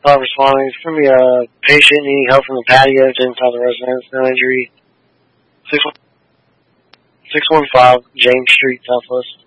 Responding. It's going to be a patient needing help from the patio to inside the residence. No injury. 615 James Street, Southwest.